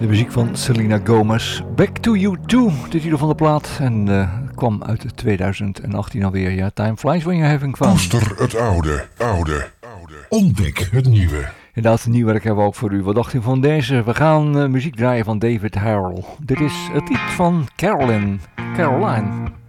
De muziek van Selena Gomez. Back to You Too, de titel van de plaat. En kwam uit 2018 alweer. Ja, time flies when you're having fun. Koester het oude. Ontdek het nieuwe. Inderdaad, nieuw werk hebben we ook voor u. Wat dacht u van deze? We gaan muziek draaien van David Harrell. Dit is het lied van Caroline.